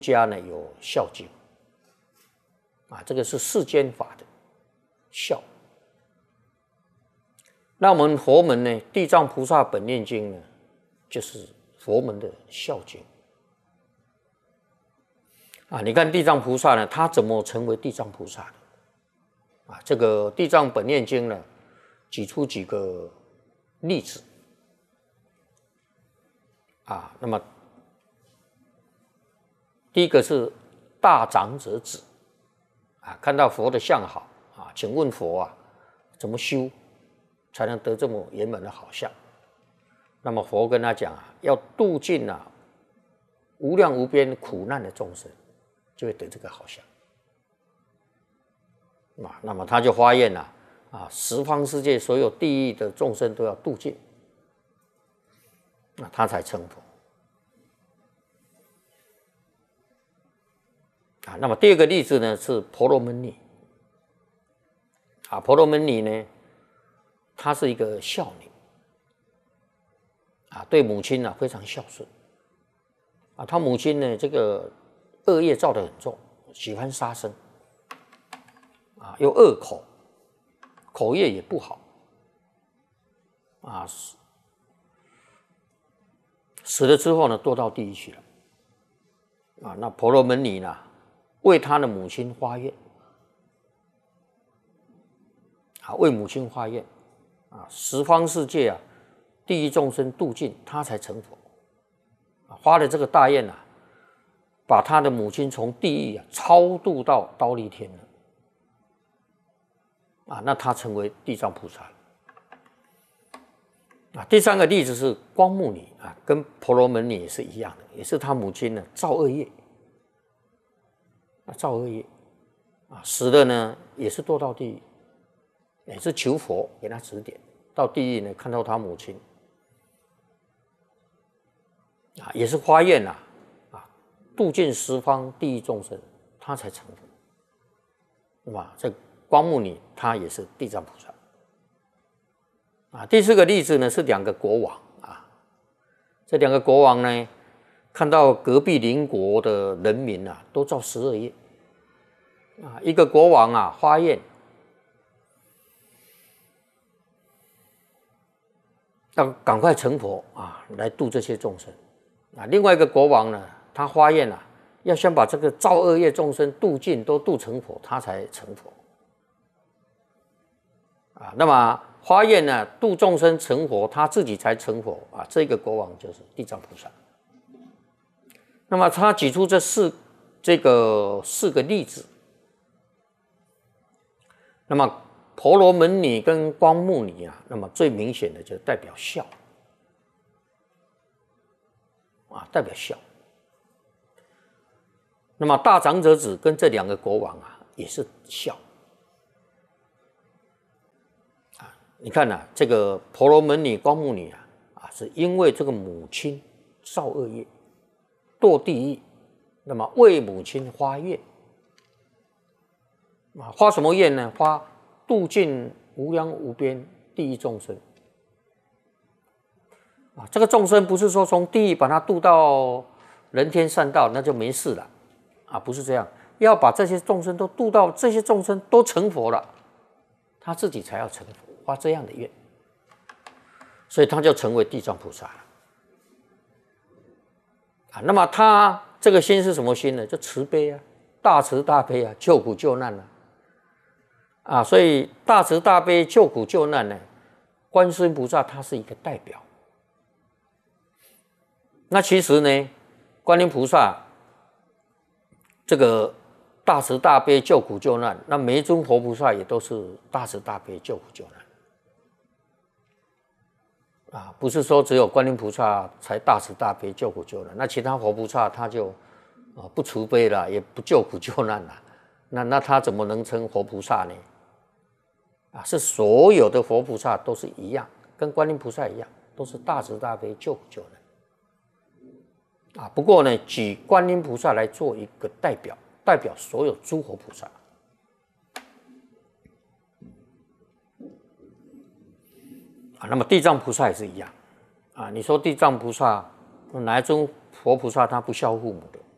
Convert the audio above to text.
家呢有孝经啊，这个是世间法的孝。那我们佛门呢，《地藏菩萨本愿经》呢，就是佛门的孝经啊。你看地藏菩萨呢，他怎么成为地藏菩萨的啊？这个《地藏本愿经》呢，举出几个例子啊。那么第一个是大长者子啊，看到佛的相好啊，请问佛啊，怎么修才能得这么圆满的好相？那么佛跟他讲啊，要度尽啊无量无边苦难的众生，就会得这个好相啊。那么他就发愿啊，十方世界所有地狱的众生都要度尽，那他才成佛啊。那么第二个例子呢是婆罗门女啊，婆罗门女呢，她是一个孝女啊，对母亲啊非常孝顺啊。她母亲呢，这个恶业造得很重，喜欢杀生啊，又恶口，口业也不好啊。死了之后呢，堕到地狱去了啊。那婆罗门女呢，为她的母亲发愿啊，为母亲发愿啊，十方世界啊，地狱众生度尽，他才成佛。发了这个大愿啊，把他的母亲从地狱啊超度到忉利天了啊，那他成为地藏菩萨了啊。第三个例子是光目女啊，跟婆罗门女也是一样的，也是他母亲呢造恶业啊，造恶业啊，死了呢也是堕到地狱，也是求佛给他指点。到地狱呢，看到他母亲啊，也是发愿啊，度尽十方地狱众生，他才成佛。那么这光目女她也是地藏菩萨啊。第四个例子呢是两个国王啊，这两个国王呢，看到隔壁邻国的人民啊都造十恶业啊，一个国王啊发愿要赶快成佛啊，来度这些众生啊。另外一个国王呢，他发愿啊，要先把这个造恶业众生度尽，都度成佛，他才成佛啊。那么发愿呢，度众生成佛，他自己才成佛啊。这个国王就是地藏菩萨。那么他举出这四个例子，那么婆罗门女跟光目女啊，那么最明显的就代表孝啊，代表孝。那么大长者子跟这两个国王啊，也是孝啊。你看啊，这个婆罗门女、光目女啊，是因为这个母亲造恶业，堕地狱，那么为母亲发愿啊，发什么愿呢？发度尽无量无边地狱众生啊。这个众生不是说从地狱把他渡到人天善道，那就没事了啊，不是这样，要把这些众生都渡到，这些众生都成佛了，他自己才要成佛，发这样的愿，所以他就成为地藏菩萨了啊。那么他这个心是什么心呢？就慈悲啊，大慈大悲啊，救苦救难啊，所以大慈大悲救苦救难呢，观世音菩萨他是一个代表。那其实呢，观音菩萨这个大慈大悲救苦救难，那每一尊活菩萨也都是大慈大悲救苦救难啊，不是说只有观音菩萨才大慈大悲救苦救难，那其他活菩萨他就不慈悲了，也不救苦救难了，那他怎么能成活菩萨呢？啊，是所有的佛菩萨都是一样，跟观音菩萨一样，都是大慈大悲救苦救难啊。不过呢，举观音菩萨来做一个代表，代表所有诸佛菩萨啊。那么地藏菩萨也是一样啊。你说地藏菩萨哪一尊佛菩萨他不孝父母的？